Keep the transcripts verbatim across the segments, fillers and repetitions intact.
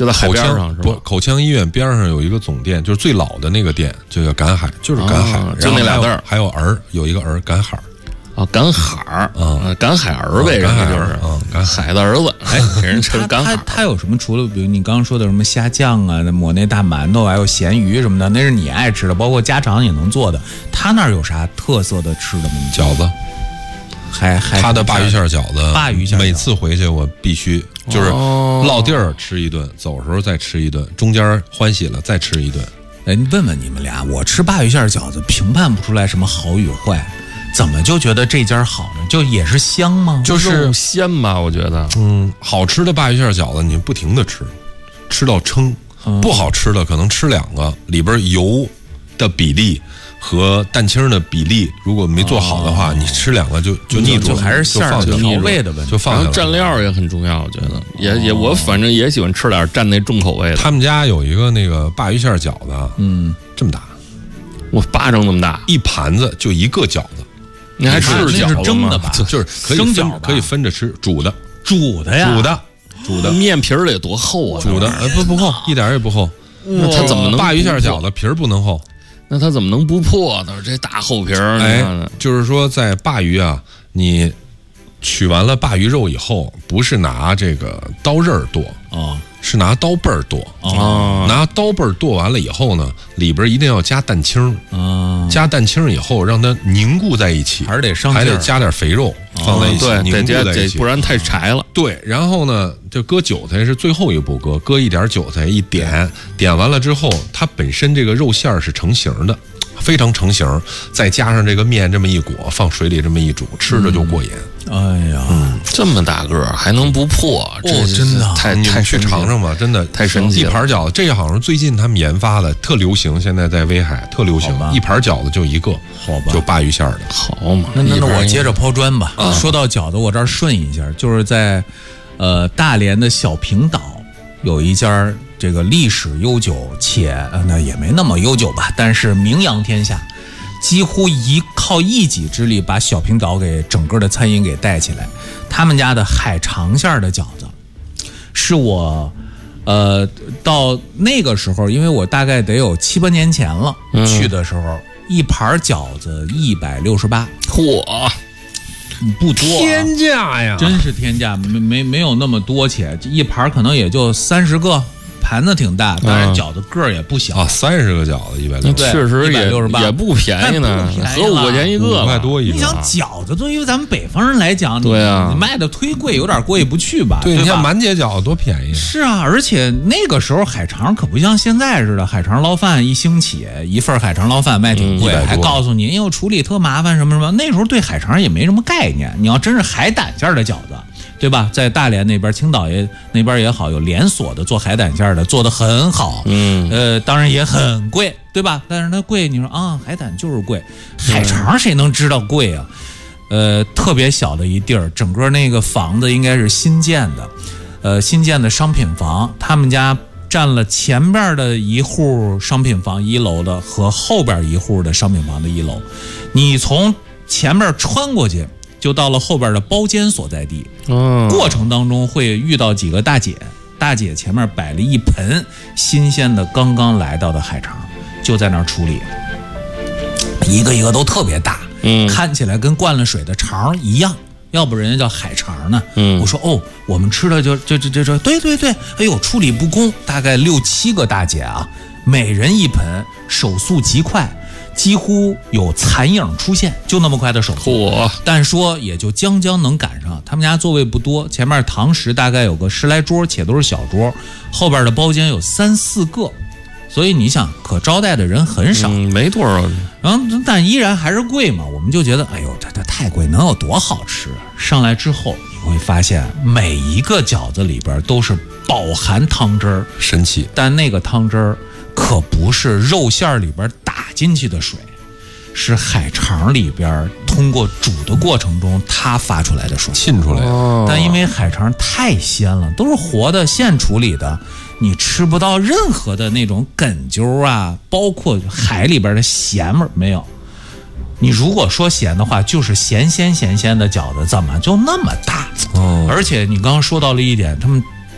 就在海边上是吧？ 不，口腔医院边上有一个总店，就是最老的那个店，就叫赶海，就是赶海， 啊、就那俩字儿。 还有儿，有一个儿，赶海。 啊，赶海儿， 啊， 赶海儿呗，人家就是， 啊，赶海的儿子，哎，给人称赶海。 他他有什么？除了比如你刚刚说的什么虾酱啊，抹那大馒头，还有咸鱼什么的，那是你爱吃的，包括家常也能做的。他那儿有啥特色的吃的吗？ 饺子， 还还他的鲅鱼馅饺子， 鲅鱼馅， 每次回去我必须就是落地儿吃一顿，走的时候再吃一顿，中间欢喜了再吃一顿。 哎，你问问你们俩，我吃鲅鱼馅饺子评判不出来什么好与坏。怎么就觉得这家好呢？就也是香吗？ 就是鲜吧，我觉得。 嗯，好吃的鲅鱼馅饺子，你不停的吃，吃到撑；嗯、不好吃的可能吃两个，里边油的比例和蛋清的比例，如果没做好的话，哦、你吃两个就就腻住了， 就还是馅儿调味的问题， 就放下了。 蘸料也很重要，我觉得也也我反正也喜欢吃点蘸那重口味的。 他们家有一个那个鲅鱼馅饺子，嗯，这么大， 我巴掌那么大， 一盘子就一个饺子。 你还吃饺子蒸的吧？ 就是可以蒸饺， 可以分着吃，煮的， 煮的呀， 煮的，煮的。 面皮儿得多厚啊？ 煮的，呃，不不厚，一点也不厚。 那它怎么能？ 鲅鱼馅饺子皮儿不能厚， 那它怎么能不破呢？这大厚皮儿， 哎，就是说在鲅鱼啊，你取完了鲅鱼肉以后，不是拿这个刀刃儿剁啊。是拿刀背儿剁啊，拿刀背儿剁完了以后呢，里边一定要加蛋清啊，加蛋清以后让它凝固在一起， 还是得上， 还得加点肥肉放在一起， 对， 凝固在一起， 不然太柴了。 对，然后呢，就搁韭菜是最后一步搁，搁一点韭菜一点，点完了之后，它本身这个肉馅是成型的。非常成型，再加上这个面这么一裹，放水里这么一煮，吃着就过瘾。 嗯、哎呀、 嗯，这么大个儿还能不破？ 哦，真的， 太你们去尝尝吧，真的太神奇了。 一盘饺子，这个好像最近他们研发的，特流行，现在在威海特流行，一盘饺子就一个， 好吧， 就鲅鱼馅的， 好嘛。 那那那我接着抛砖吧。啊、说到饺子，我这儿顺一下，就是在呃大连的小平岛有一家。这个历史悠久且呃那也没那么悠久吧，但是名扬天下，几乎一靠一己之力把小平岛给整个的餐饮给带起来。他们家的海肠馅的饺子，是我呃到那个时候，因为我大概得有七八年前了，嗯、去的时候一盘饺子一百六十八， 嚯！ 不多、啊， 天价呀， 真是天价，没没没有那么多且，一盘可能也就三十个。盘子挺大，当然饺子个儿也不小啊，三十个饺子一百六， 确实也也不便宜呢，合五块钱一个， 五块多一个。 你想饺子，对于咱们北方人来讲， 对啊， 你卖的忒贵，有点过意不去吧？ 对，你像满姐饺子多便宜。 是啊，而且那个时候海肠可不像现在似的，海肠捞饭一兴起，一份海肠捞饭卖挺贵，嗯、还告诉你，因为处理特麻烦什么什么。那时候对海肠也没什么概念。你要真是海胆馅的饺子。对吧？在大连那边、青岛也那边也好，有连锁的做海胆馅的，做得很好。嗯，呃，当然也很贵，对吧？但是它贵，你说啊，海胆就是贵，海肠谁能知道贵啊？呃，特别小的一地儿，整个那个房子应该是新建的，呃，新建的商品房，他们家占了前边的一户商品房一楼的和后边一户的商品房的一楼，你从前面穿过去。就到了后边的包间所在地，嗯，过程当中会遇到几个大姐，大姐前面摆了一盆新鲜的刚刚来到的海肠，就在那儿处理，一个一个都特别大，嗯，看起来跟灌了水的肠一样，要不人家叫海肠呢。嗯，我说哦，我们吃的就就就就就对对对，哎呦，处理不公，大概六七个大姐啊，每人一盆，手速极快。几乎有残影出现，就那么快的手速，但说也就将将能赶上。他们家座位不多，前面堂食大概有个十来桌，且都是小桌，后边的包间有三四个，所以你想可招待的人很少， 嗯、没多少。 然后但依然还是贵嘛，我们就觉得哎呦这这太贵，能有多好吃？上来之后你会发现每一个饺子里边都是饱含汤汁儿， 神奇。 但那个汤汁儿可不是肉馅里边打进去的水，是海肠里边通过煮的过程中它发出来的水， 沁出来的。 哦、但因为海肠太鲜了，都是活的现处理的，你吃不到任何的那种梗揪啊，包括海里边的咸味没有。你如果说咸的话，就是咸鲜咸鲜的饺子，怎么就那么大？哦，而且你刚刚说到了一点，他们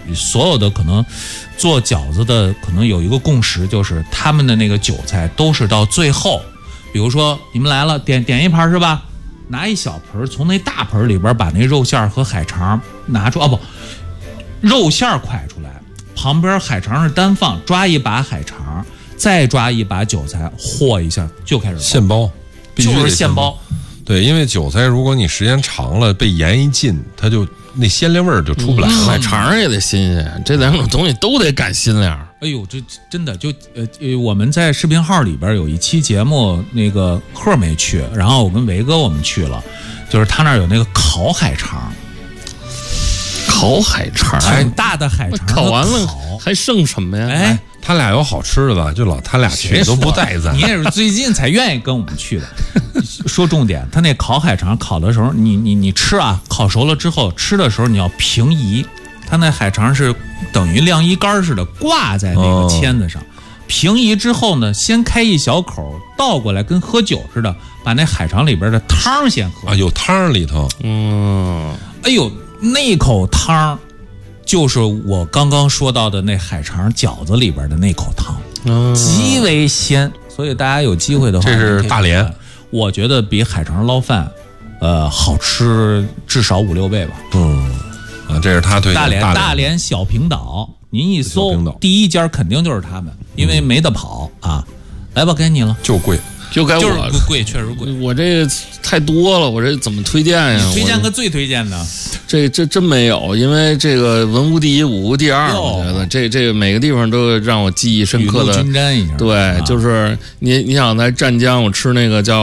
所有的可能做饺子的可能有一个共识，就是他们的那个韭菜都是到最后，比如说你们来了点点一盘是吧？拿一小盆，从那大盆里边把那肉馅和海肠拿出，哦不，肉馅蒯出来，旁边海肠是单放，抓一把海肠，再抓一把韭菜，和一下就开始现包，必须就是现包。 对，因为韭菜如果你时间长了被盐一浸，它就那鲜烈味儿就出不来了。 海肠也得新鲜，这两种东西都得赶新粮。 哎呦，这真的就呃呃，我们在视频号里边有一期节目，那个贺没去，然后我跟维哥我们去了，就是他那儿有那个烤海肠， 烤海肠， 很大的海肠， 烤完了还剩什么呀？ 哎。 他俩有好吃的吧？就老他俩去都不带咱。 你也是最近才愿意跟我们去的。说重点，他那烤海肠烤的时候，你你你吃啊，烤熟了之后吃的时候你要平移，他那海肠是等于晾衣杆似的挂在那个签子上。哦、平移之后呢，先开一小口，倒过来跟喝酒似的，把那海肠里边的汤先喝。 啊，有汤里头。 嗯。哎呦，那口汤。就是我刚刚说到的那海肠饺子里边的那口汤，嗯、极为鲜，所以大家有机会的话， 这是大连， 我觉得比海肠捞饭，呃，好吃至少五六倍吧。 嗯，啊，这是他推荐大连大连大连小平岛，您一搜第一家肯定就是他们，因为没得跑、嗯、啊。来吧，该你了， 就贵。 就该我就是贵，确实贵。 我这太多了，我这怎么推荐呀？ 推荐个最推荐的， 这这真没有，因为这个文无第一，武无第二。我觉得这这个每个地方都让我记忆深刻的。 雨露均沾一下。 对，啊、就是你你想在湛江，我吃那个叫。